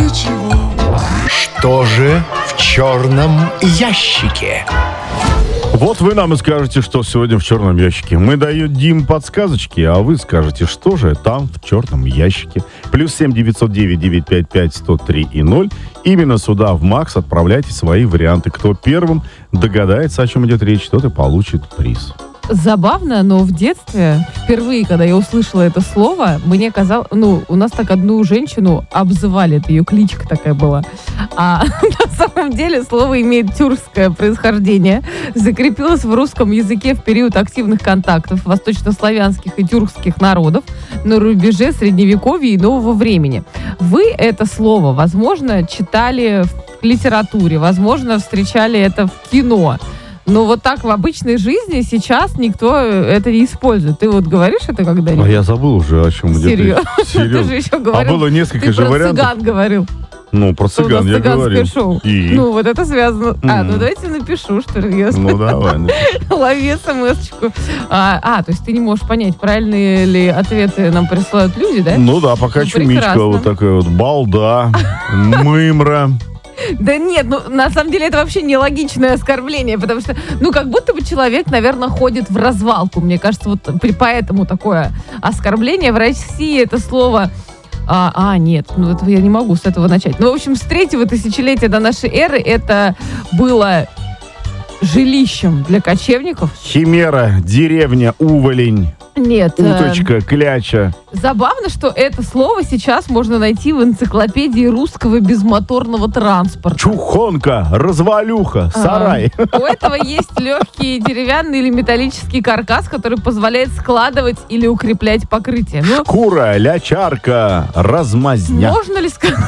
ничего. Что же в черном ящике? Вот вы нам и скажете, что сегодня в черном ящике. Мы даем подсказочки, а вы скажете, что же там в черном ящике. +7 909 955 103 и 0. Именно сюда, в МАКС, отправляйте свои варианты. Кто первым догадается, о чем идет речь, тот и получит приз. Забавно, но в детстве, впервые, когда я услышала это слово, мне казалось, у нас так одну женщину обзывали, это ее кличка такая была. А на самом деле слово имеет тюркское происхождение, закрепилось в русском языке в период активных контактов восточнославянских и тюркских народов на рубеже Средневековья и Нового времени. Вы это слово, возможно, читали в литературе, возможно, встречали это в кино. Но вот так в обычной жизни сейчас никто это не использует. Ты вот говоришь это когда-нибудь? А я забыл уже, о чем идет речь. Ты же еще говорил. А было несколько ты же про вариантов. Цыган говорил. Ну, про цыган я говорил. Шоу. И? Ну, вот это связано. Давайте напишу, что ли. Ну, давай, напиши. Лови смс-очку. То есть ты не можешь понять, правильные ли ответы нам присылают люди, да? Ну да, пока чумичка вот такая вот. Балда, мымра. Да нет, на самом деле это вообще нелогичное оскорбление, потому что, как будто бы человек, наверное, ходит в развалку. Мне кажется, вот поэтому такое оскорбление. В России это слово... нет, это я не могу с этого начать. В общем, с 3-го тысячелетия до нашей эры это было жилищем для кочевников. Химера, деревня, уволень. Нет. Уточка, кляча. Забавно, что это слово сейчас можно найти в энциклопедии русского безмоторного транспорта. Чухонка, развалюха, сарай. У этого есть легкий деревянный или металлический каркас, который позволяет складывать или укреплять покрытие. Шкура, лячарка, размазня. Можно ли сказать...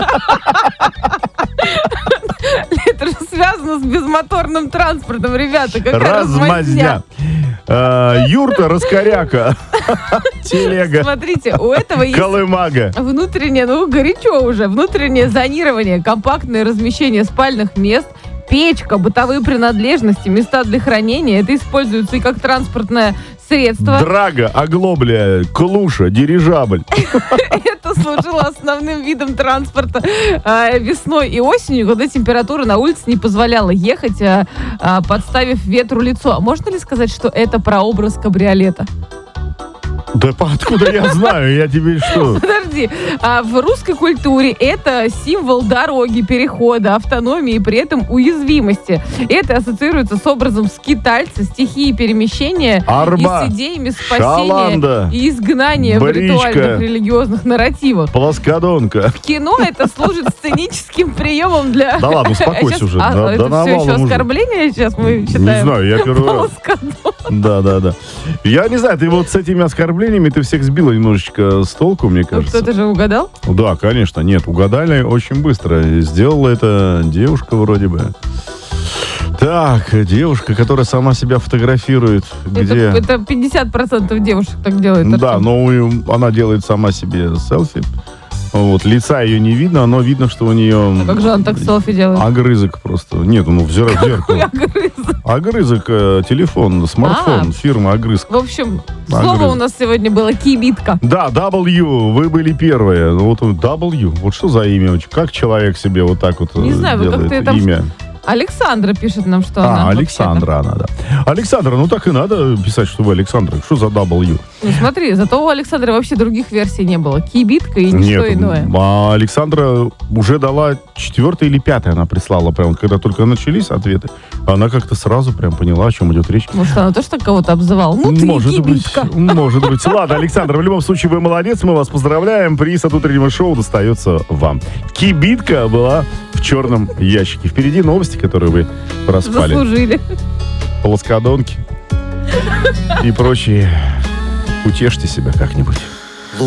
Это же связано с безмоторным транспортом, ребята. Какая размазня. Юрта, раскоряка, телега. Смотрите, у этого есть колымага. Внутреннее, горячо уже, внутреннее зонирование, компактное размещение спальных мест, печка, бытовые принадлежности, места для хранения. Это используется и как транспортное средство. Драга, оглобля, клуша, дирижабль. Это служило основным видом транспорта весной и осенью, когда температура на улице не позволяла ехать, подставив ветру лицо. Можно ли сказать, что это прообраз кабриолета? Да откуда я знаю? Я тебе что? Подожди. В русской культуре это символ дороги, перехода, автономии и при этом уязвимости. Это ассоциируется с образом скитальца, стихии перемещения Арба, и с идеями спасения шаланда, и изгнания бричка, в ритуальных религиозных нарративах. Плоскодонка. В кино это служит сценическим приемом для... Да ладно, успокойся уже. Это все еще оскорбление сейчас мы читаем? Не знаю, я первый раз. Да. Я не знаю, ты вот с этими оскорблениями ты всех сбила немножечко с толку, мне кажется. Кто-то же угадал? Да, конечно. Нет, угадали очень быстро. Сделала это девушка вроде бы. Так, девушка, которая сама себя фотографирует. Где... Это 50% девушек так делает. Да, но она делает сама себе селфи. Вот, лица ее не видно, но видно, что у нее... А как же он так селфи делает? Огрызок просто. Нет, в зеркало. Огрызок, телефон, смартфон, фирма Огрызок. В общем, слово у нас сегодня было кибитка. Да, W, вы были первые. Вот W, вот что за имя? Как человек себе вот так вот не знаю, делает как ты имя? Александра пишет нам, что она. Александра она, да. Александра, так и надо писать, что вы Александра. Что за W? Смотри, зато у Александры вообще других версий не было. Кибитка и ничто иное. А Александра уже дала 4-й или 5-й она прислала. Прям, когда только начались ответы, она как-то сразу прям поняла, о чем идет речь. Может, она тоже так кого-то обзывала? Ты кибитка. Может быть. Ладно, Александра, в любом случае, вы молодец, мы вас поздравляем. Приз от утреннего шоу достается вам. Кибитка была в черном ящике. Впереди новости, которые вы проспали. Заслужили. Плоскодонки и прочие. Утешьте себя как-нибудь.